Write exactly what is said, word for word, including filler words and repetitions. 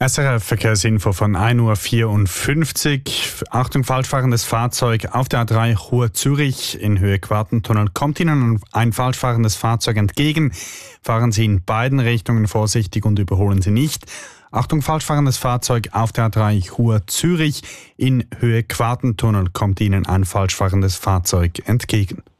S R F Verkehrsinfo von ein Uhr vierundfünfzig. Achtung, falschfahrendes Fahrzeug auf der A drei Chur-Zürich in Höhe Quartentunnel. Kommt Ihnen ein falschfahrendes Fahrzeug entgegen, fahren Sie in beiden Richtungen vorsichtig und überholen Sie nicht. Achtung, falschfahrendes Fahrzeug auf der A drei Chur-Zürich in Höhe Quartentunnel. Kommt Ihnen ein falschfahrendes Fahrzeug entgegen.